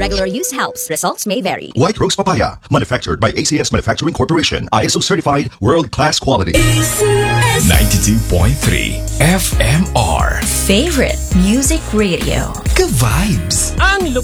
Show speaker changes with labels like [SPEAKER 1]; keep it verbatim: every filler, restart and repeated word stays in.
[SPEAKER 1] Regular use helps. Results may vary.
[SPEAKER 2] White Rose Papaya, manufactured by A C S Manufacturing Corporation, I S O certified, world-class quality.
[SPEAKER 3] ninety-two point three F M R.
[SPEAKER 1] Favorite Music Radio.
[SPEAKER 3] Ka-vibes.
[SPEAKER 4] Ang